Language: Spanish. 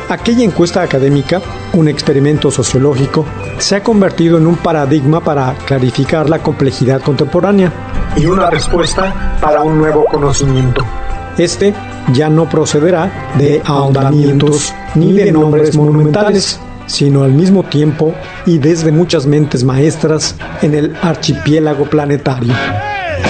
Aquella encuesta académica, un experimento sociológico, se ha convertido en un paradigma para clarificar la complejidad contemporánea y una respuesta para un nuevo conocimiento. Este ya no procederá de ahondamientos ni de nombres monumentales, sino al mismo tiempo y desde muchas mentes maestras en el archipiélago planetario.